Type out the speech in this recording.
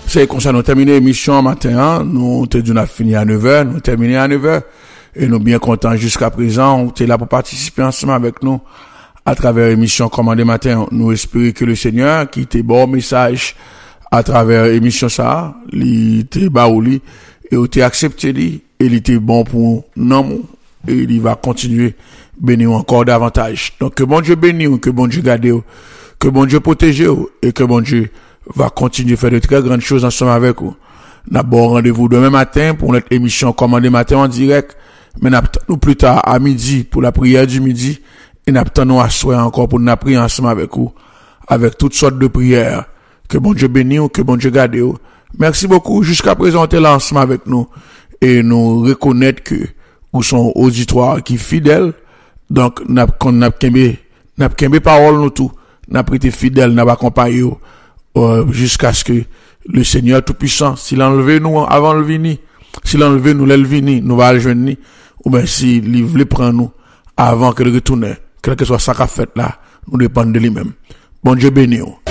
C'est comme ça, nous terminons l'émission matin, nous avons fini à 9h, nous terminé à 9h, et nous bien contents jusqu'à présent, vous êtes là pour participer ensemble avec nous à travers l'émission Commandé Matin. Nous espérons que le Seigneur, qui était bon message à travers l'émission ça, il était baouli, et il était accepté, et il était bon pour nous, et il va continuer bénir encore davantage. Donc, que bon Dieu bénisse, que bon Dieu garde, que bon Dieu protège, et que bon Dieu va continuer à faire de très grandes choses ensemble avec vous. D'abord, rendez-vous demain matin pour notre émission Commandé Matin en direct. Mais nous plus tard à midi pour la prière du midi. Et nous à soir encore pour nous prier ensemble avec vous. Avec toutes sortes de prières. Que bon Dieu bénisse, que bon Dieu garde. Merci beaucoup. Jusqu'à présent, t'es là ensemble avec nous. Et nous reconnaître que vous sont auditoires qui fidèles. Donc, n'a kembe parole nous tout. N'a prêté fidèle, n'a accompagné jusqu'à ce que le Seigneur Tout-Puissant, s'il enlevait nous avant le venir, s'il enlevait nous l'elvini, nous va le joindre, ou bien s'il voulait prendre nous avant que le retourne, quel que soit ça qu'a fait là, nous dépendons de lui-même. Bon Dieu béni.